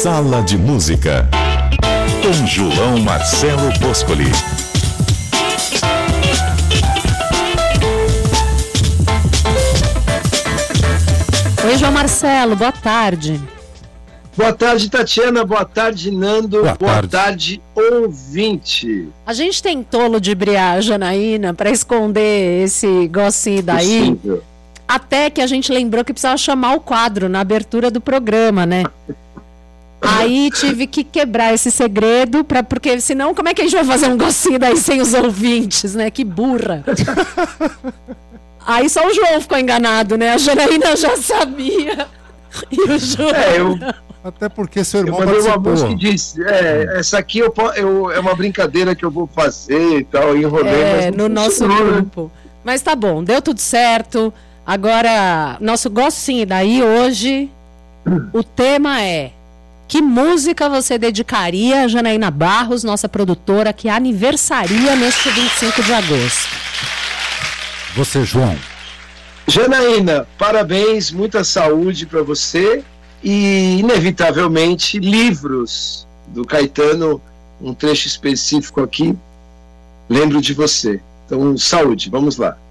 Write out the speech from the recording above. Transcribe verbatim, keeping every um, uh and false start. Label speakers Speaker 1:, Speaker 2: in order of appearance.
Speaker 1: Sala de Música, com João Marcelo Boscoli.
Speaker 2: Oi, João Marcelo, boa tarde.
Speaker 3: Boa tarde, Tatiana. Boa tarde, Nando.
Speaker 4: Boa,
Speaker 3: Boa
Speaker 4: tarde.
Speaker 3: tarde, ouvinte.
Speaker 2: A gente tentou ludibriar a Janaína para esconder esse gocinho daí,
Speaker 3: Possível.
Speaker 2: até que a gente lembrou que precisava chamar o quadro na abertura do programa, né? Aí tive que quebrar esse segredo, pra, porque senão como é que a gente vai fazer um gocinho daí sem os ouvintes, né? Que burra. Aí só o João ficou enganado, né? A Janaína já sabia. E o João...
Speaker 3: É, eu,
Speaker 4: Até porque seu
Speaker 3: eu
Speaker 4: irmão
Speaker 3: mandei uma
Speaker 4: participou.
Speaker 3: música que disse: é, essa aqui eu, po- eu, é uma brincadeira que eu vou fazer e tal. Eu enrolei,
Speaker 2: É,
Speaker 3: mas não
Speaker 2: no nosso
Speaker 3: funcionou, né?
Speaker 2: grupo. Mas tá bom, deu tudo certo. Agora, nosso gostinho daí hoje, o tema é: que música você dedicaria a Janaína Barros, nossa produtora, que aniversaria neste vinte e cinco de agosto?
Speaker 4: Você, João.
Speaker 3: Janaína, parabéns, muita saúde para você e, inevitavelmente, livros do Caetano, um trecho específico aqui, lembro de você. Então, saúde, vamos lá.